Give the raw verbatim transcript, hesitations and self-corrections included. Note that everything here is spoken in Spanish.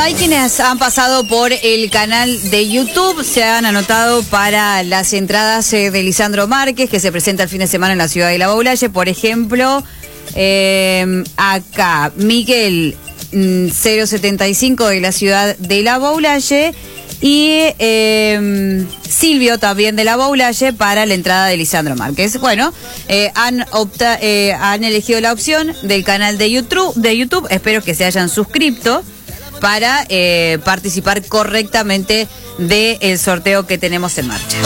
Bueno, hay quienes han pasado por el canal de YouTube, se han anotado para las entradas eh, de Lisandro Márquez, que se presenta el fin de semana en la ciudad de La Baulalle. Por ejemplo, eh, acá, Miguel mm, cero setenta y cinco de la ciudad de La Baulalle y eh, Silvio también de La Baulalle para la entrada de Lisandro Márquez. Bueno, eh, han, opta, eh, han elegido la opción del canal de YouTube, de YouTube. Espero que se hayan suscrito para eh, participar correctamente del sorteo que tenemos en marcha.